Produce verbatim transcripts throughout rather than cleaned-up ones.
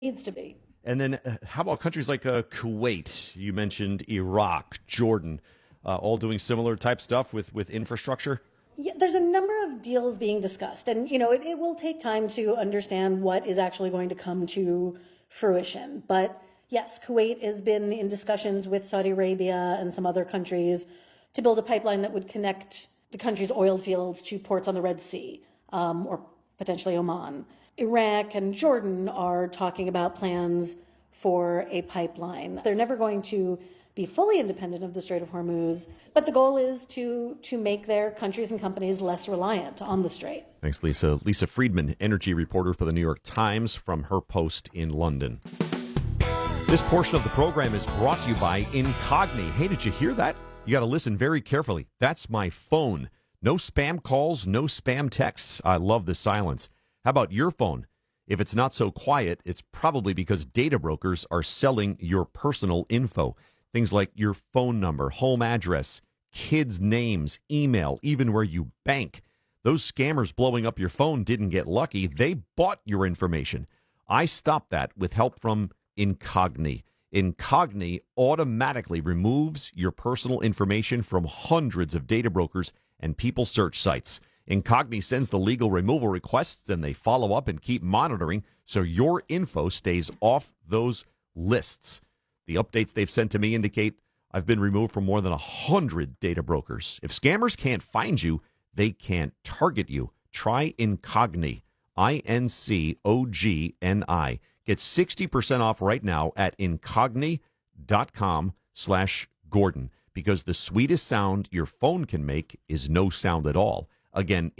needs to be. And then uh, how about countries like uh, Kuwait? You mentioned Iraq, Jordan, uh, all doing similar type stuff with, with infrastructure? Yeah, there's a number of deals being discussed, and you know it, it will take time to understand what is actually going to come to fruition. But yes, Kuwait has been in discussions with Saudi Arabia and some other countries to build a pipeline that would connect the country's oil fields to ports on the Red Sea, um, or potentially Oman. Iraq and Jordan are talking about plans for a pipeline. They're never going to be fully independent of the Strait of Hormuz, but the goal is to to make their countries and companies less reliant on the Strait. Thanks, Lisa. Lisa Friedman, energy reporter for the New York Times from her post in London. This portion of the program is brought to you by Incogni. Hey, did you hear that? You got to listen very carefully. That's my phone. No spam calls, no spam texts. I love the silence. How about your phone? If it's not so quiet, it's probably because data brokers are selling your personal info. Things like your phone number, home address, kids' names, email, even where you bank. Those scammers blowing up your phone didn't get lucky. They bought your information. I stopped that with help from Incogni. Incogni automatically removes your personal information from hundreds of data brokers and people search sites. Incogni sends the legal removal requests, and they follow up and keep monitoring so your info stays off those lists. The updates they've sent to me indicate I've been removed from more than one hundred data brokers. If scammers can't find you, they can't target you. Try Incogni, I N C O G N I. Get sixty percent off right now at incogni.com slash Gordon, because the sweetest sound your phone can make is no sound at all. Again,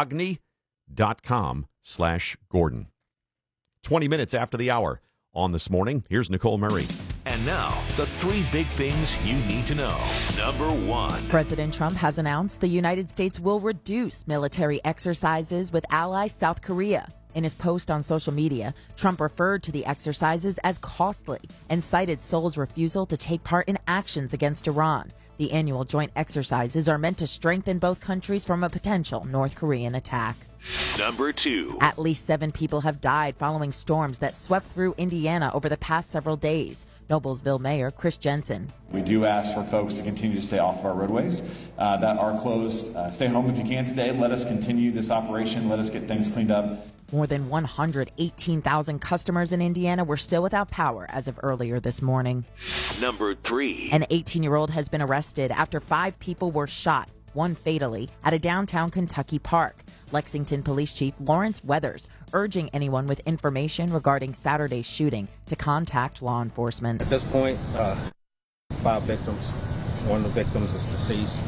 incogni.com slash Gordon. twenty minutes after the hour on This Morning, here's Nicole Murray. And now, the three big things you need to know. Number one. President Trump has announced the United States will reduce military exercises with ally South Korea. In his post on social media, Trump referred to the exercises as costly and cited Seoul's refusal to take part in actions against Iran. The annual joint exercises are meant to strengthen both countries from a potential North Korean attack. Number two. At least seven people have died following storms that swept through Indiana over the past several days. Noblesville Mayor Chris Jensen. We do ask for folks to continue to stay off our roadways uh, that are closed. Uh, stay home if you can today. Let us continue this operation. Let us get things cleaned up. More than one hundred eighteen thousand customers in Indiana were still without power as of earlier this morning. Number three. An eighteen-year-old has been arrested after five people were shot, one fatally, at a downtown Kentucky park. Lexington Police Chief Lawrence Weathers urging anyone with information regarding Saturday's shooting to contact law enforcement. At this point, uh, five victims. One of the victims is deceased.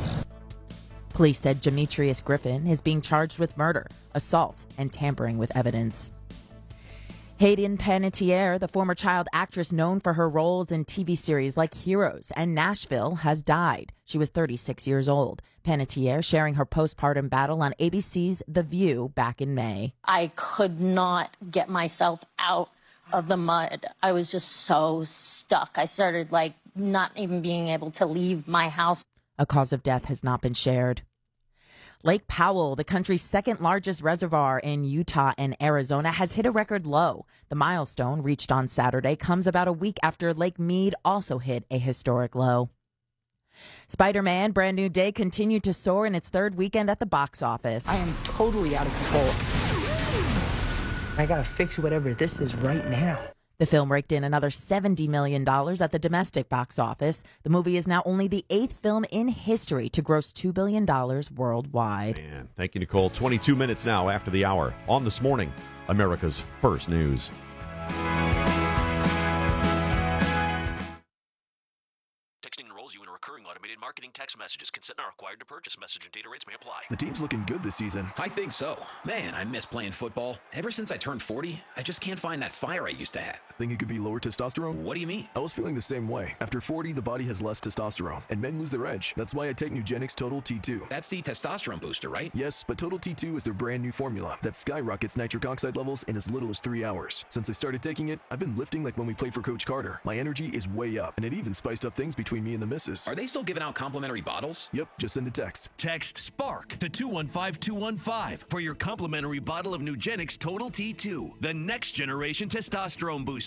Police said Demetrius Griffin is being charged with murder, assault, and tampering with evidence. Hayden Panettiere, the former child actress known for her roles in T V series like Heroes and Nashville, has died. She was thirty-six years old. Panettiere sharing her postpartum battle on A B C's The View back in May. I could not get myself out of the mud. I was just so stuck. I started like not even being able to leave my house. A cause of death has not been shared. Lake Powell, the country's second largest reservoir in Utah and Arizona, has hit a record low. The milestone, reached on Saturday, comes about a week after Lake Mead also hit a historic low. Spider-Man: Brand New Day continued to soar in its third weekend at the box office. I am totally out of control. I gotta fix whatever this is right now. The film raked in another seventy million dollars at the domestic box office. The movie is now only the eighth film in history to gross two billion dollars worldwide. Man, thank you, Nicole. twenty-two minutes now after the hour on This Morning, America's First News. Texting enrolls you in a recurring automated marketing text messages. Consent not required to purchase. Message and data rates may apply. The team's looking good this season. I think so. Man, I miss playing football. Ever since I turned forty, I just can't find that fire I used to have. Think it could be lower testosterone? What do you mean? I was feeling the same way. After forty, the body has less testosterone, and men lose their edge. That's why I take Nugenix Total T two. That's the testosterone booster, right? Yes, but Total T two is their brand new formula that skyrockets nitric oxide levels in as little as three hours. Since I started taking it, I've been lifting like when we played for Coach Carter. My energy is way up, and it even spiced up things between me and the missus. Are they still giving out complimentary bottles? Yep, just send a text. Text SPARK to two one five two one five for your complimentary bottle of Nugenix Total T two, the next generation testosterone booster.